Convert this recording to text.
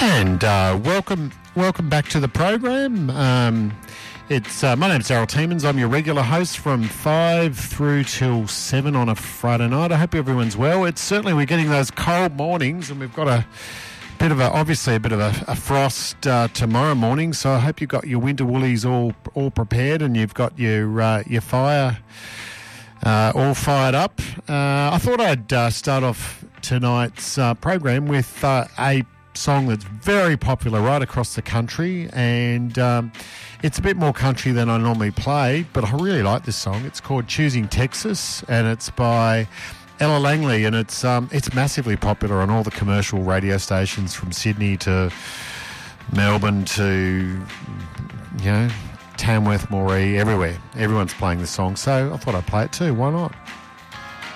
And welcome back to the program. It's my name's Daryl Tiemans. I'm your regular host from 5 through till 7 on a Friday night. I hope everyone's well. We're getting those cold mornings, and we've got a bit of a frost tomorrow morning. So I hope you've got your winter woolies all prepared, and you've got your fire all fired up. I thought I'd start off tonight's program with a song that's very popular right across the country, and it's a bit more country than I normally play, but I really like this song. It's called Choosing Texas, and it's by Ella Langley, and it's massively popular on all the commercial radio stations from Sydney to Melbourne to, Tamworth, Moree, everywhere. Everyone's playing this song, so I thought I'd play it too. Why not?